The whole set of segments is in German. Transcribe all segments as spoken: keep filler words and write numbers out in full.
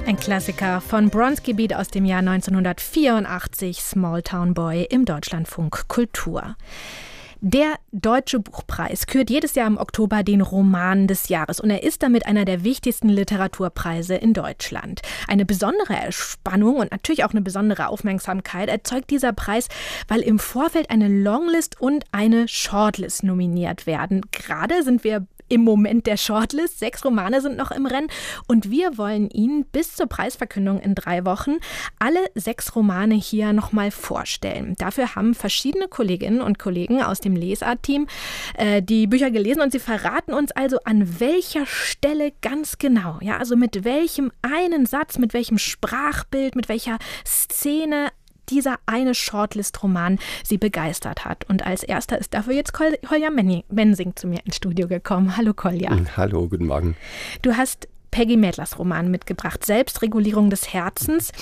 Ein Klassiker von Bronski Beat aus dem Jahr neunzehnhundertvierundachtzig, Small Town Boy im Deutschlandfunk Kultur. Der Deutsche Buchpreis kürt jedes Jahr im Oktober den Roman des Jahres und er ist damit einer der wichtigsten Literaturpreise in Deutschland. Eine besondere Spannung und natürlich auch eine besondere Aufmerksamkeit erzeugt dieser Preis, weil im Vorfeld eine Longlist und eine Shortlist nominiert werden. Gerade sind wir im Moment der Shortlist. Sechs Romane sind noch im Rennen und wir wollen Ihnen bis zur Preisverkündung in drei Wochen alle sechs Romane hier nochmal vorstellen. Dafür haben verschiedene Kolleginnen und Kollegen aus dem Lesart-Team äh, die Bücher gelesen und sie verraten uns also, an welcher Stelle ganz genau, ja, also mit welchem einen Satz, mit welchem Sprachbild, mit welcher Szene dieser eine Shortlist-Roman sie begeistert hat. Und als erster ist dafür jetzt Kol- Kolja Mensing zu mir ins Studio gekommen. Hallo Kolja. Hallo, guten Morgen. Du hast Peggy Mädlers Roman mitgebracht, Selbstregulierung des Herzens.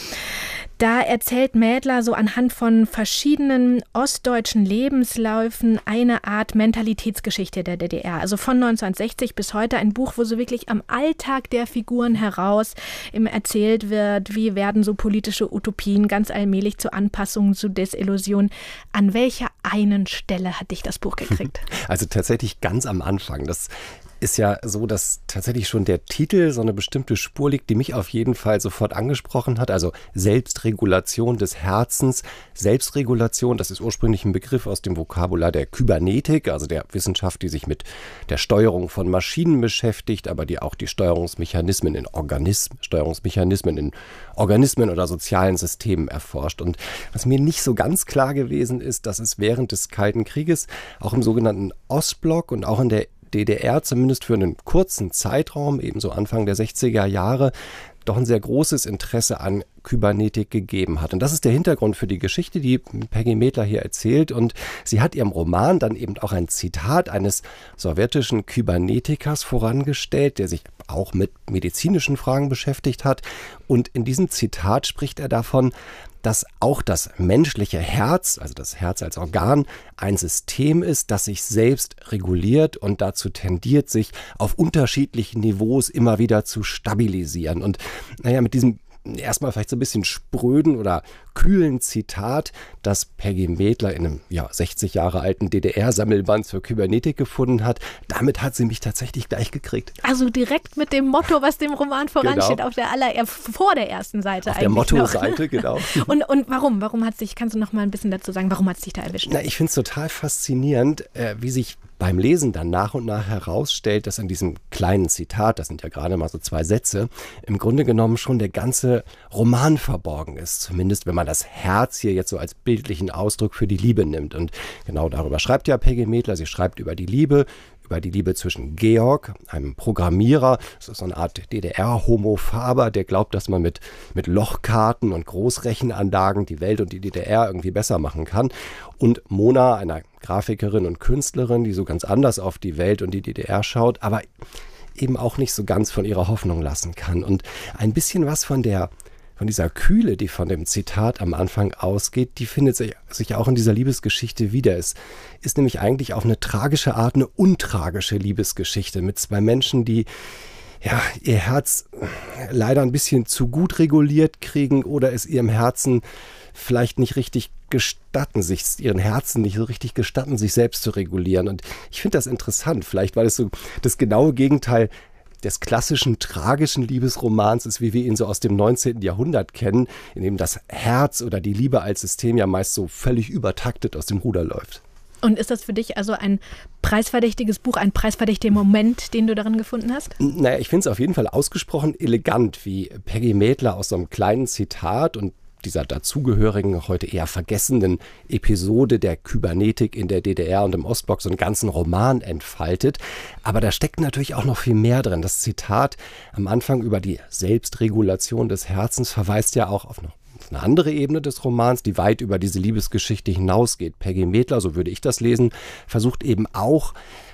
Da erzählt Mädler so anhand von verschiedenen ostdeutschen Lebensläufen eine Art Mentalitätsgeschichte der D D R. Also von neunzehnhundertsechzig bis heute ein Buch, wo so wirklich am Alltag der Figuren heraus eben erzählt wird, wie werden so politische Utopien ganz allmählich zu Anpassungen, zu Desillusionen. An welcher einen Stelle hat dich das Buch gekriegt? Also tatsächlich ganz am Anfang. Das ist ja so, dass tatsächlich schon der Titel so eine bestimmte Spur liegt, die mich auf jeden Fall sofort angesprochen hat. Also Selbstregulation des Herzens. Selbstregulation, das ist ursprünglich ein Begriff aus dem Vokabular der Kybernetik, also der Wissenschaft, die sich mit der Steuerung von Maschinen beschäftigt, aber die auch die Steuerungsmechanismen in Organismen, Steuerungsmechanismen in Organismen oder sozialen Systemen erforscht. Und was mir nicht so ganz klar gewesen ist, dass es während des Kalten Krieges auch im sogenannten Ostblock und auch in der D D R zumindest für einen kurzen Zeitraum, ebenso Anfang der sechziger Jahre, doch ein sehr großes Interesse an Kybernetik gegeben hat. Und das ist der Hintergrund für die Geschichte, die Peggy Mädler hier erzählt. Und sie hat ihrem Roman dann eben auch ein Zitat eines sowjetischen Kybernetikers vorangestellt, der sich auch mit medizinischen Fragen beschäftigt hat. Und in diesem Zitat spricht er davon, dass auch das menschliche Herz, also das Herz als Organ, ein System ist, das sich selbst reguliert und dazu tendiert, sich auf unterschiedlichen Niveaus immer wieder zu stabilisieren. Und naja, mit diesem erstmal vielleicht so ein bisschen spröden oder kühlen Zitat, das Peggy Mädler in einem ja, sechzig Jahre alten D D R-Sammelband zur Kybernetik gefunden hat, damit hat sie mich tatsächlich gleich gekriegt. Also direkt mit dem Motto, was dem Roman voransteht, genau. auf der aller, vor der ersten Seite auf eigentlich Auf der Motto-Seite, genau. Und, und warum? Warum hat sich, kannst du noch mal ein bisschen dazu sagen, warum hat es dich da erwischt? Na, ich finde es total faszinierend, äh, wie sich beim Lesen dann nach und nach herausstellt, dass in diesem kleinen Zitat, das sind ja gerade mal so zwei Sätze, im Grunde genommen schon der ganze Roman verborgen ist. Zumindest wenn man das Herz hier jetzt so als bildlichen Ausdruck für die Liebe nimmt. Und genau darüber schreibt ja Peggy Mädler. Sie schreibt über die Liebe, über die Liebe zwischen Georg, einem Programmierer, das ist so eine Art D D R-Homo Faber, der glaubt, dass man mit, mit Lochkarten und Großrechenanlagen die Welt und die D D R irgendwie besser machen kann. Und Mona, einer Grafikerin und Künstlerin, die so ganz anders auf die Welt und die D D R schaut, aber eben auch nicht so ganz von ihrer Hoffnung lassen kann. Und ein bisschen was von der Von dieser Kühle, die von dem Zitat am Anfang ausgeht, die findet sich, sich auch in dieser Liebesgeschichte wieder. Es ist nämlich eigentlich auf eine tragische Art eine untragische Liebesgeschichte mit zwei Menschen, die ja, ihr Herz leider ein bisschen zu gut reguliert kriegen oder es ihrem Herzen vielleicht nicht richtig gestatten, sich ihren Herzen nicht so richtig gestatten, sich selbst zu regulieren. Und ich finde das interessant, vielleicht weil es so das genaue Gegenteil des klassischen tragischen Liebesromans ist, wie wir ihn so aus dem neunzehnten Jahrhundert kennen, in dem das Herz oder die Liebe als System ja meist so völlig übertaktet aus dem Ruder läuft. Und ist das für dich also ein preisverdächtiges Buch, ein preisverdächtiger Moment, den du darin gefunden hast? Naja, ich finde es auf jeden Fall ausgesprochen elegant, wie Peggy Mädler aus so einem kleinen Zitat und dieser dazugehörigen, heute eher vergessenen Episode der Kybernetik in der D D R und im Ostblock so einen ganzen Roman entfaltet. Aber da steckt natürlich auch noch viel mehr drin. Das Zitat am Anfang über die Selbstregulation des Herzens verweist ja auch auf eine, auf eine andere Ebene des Romans, die weit über diese Liebesgeschichte hinausgeht. Peggy Mädler, so würde ich das lesen, versucht eben auch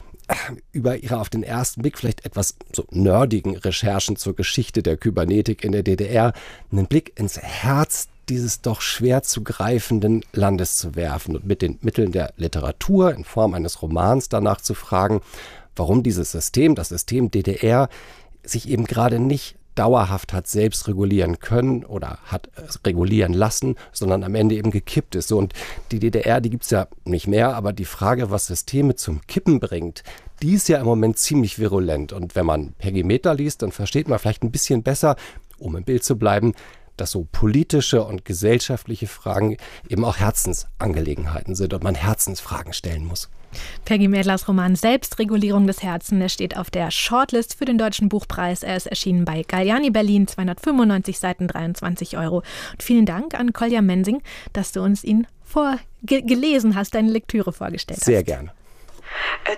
über ihre auf den ersten Blick vielleicht etwas so nerdigen Recherchen zur Geschichte der Kybernetik in der D D R einen Blick ins Herz dieses doch schwer zu greifenden Landes zu werfen und mit den Mitteln der Literatur in Form eines Romans danach zu fragen, warum dieses System, das System D D R, sich eben gerade nicht dauerhaft hat selbst regulieren können oder hat regulieren lassen, sondern am Ende eben gekippt ist. So, und die D D R, die gibt es ja nicht mehr, aber die Frage, was Systeme zum Kippen bringt, die ist ja im Moment ziemlich virulent. Und wenn man Peggy Meter liest, dann versteht man vielleicht ein bisschen besser, um im Bild zu bleiben, dass so politische und gesellschaftliche Fragen eben auch Herzensangelegenheiten sind und man Herzensfragen stellen muss. Peggy Mädlers Roman Selbstregulierung des Herzens, der steht auf der Shortlist für den Deutschen Buchpreis. Er ist erschienen bei Galliani Berlin, zweihundertfünfundneunzig Seiten, dreiundzwanzig Euro. Und vielen Dank an Kolja Mensing, dass du uns ihn vor ge- gelesen hast, deine Lektüre vorgestellt hast. Sehr gerne.